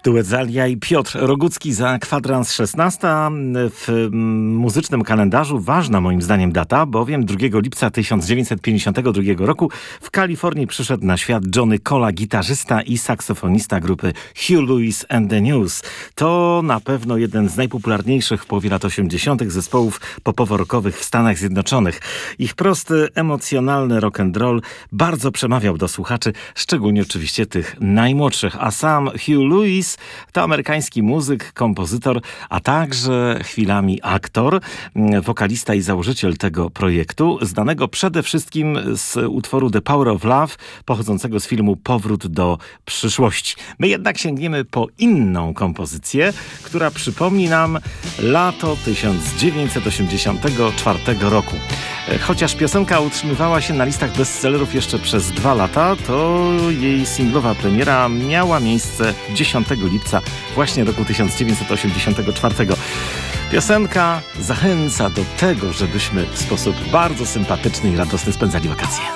Duet Zalia i Piotr Rogucki za kwadrans 16. W muzycznym kalendarzu ważna moim zdaniem data, bowiem 2 lipca 1952 roku w Kalifornii przyszedł na świat Johnny Cola, gitarzysta i saksofonista grupy Huey Lewis and the News. To na pewno jeden z najpopularniejszych w połowie lat 80. zespołów popowo-rockowych w Stanach Zjednoczonych. Ich prosty, emocjonalny rock'n'roll bardzo przemawiał do słuchaczy, szczególnie oczywiście tych najmłodszych, a sam Huey Lewis to amerykański muzyk, kompozytor, a także chwilami aktor, wokalista i założyciel tego projektu, znanego przede wszystkim z utworu The Power of Love, pochodzącego z filmu Powrót do przyszłości. My jednak sięgniemy po inną kompozycję, która przypomni nam lato 1984 roku. Chociaż piosenka utrzymywała się na listach bestsellerów jeszcze przez 2 lata, to jej singlowa premiera miała miejsce 10 lipca właśnie roku 1984. Piosenka zachęca do tego, żebyśmy w sposób bardzo sympatyczny i radosny spędzali wakacje.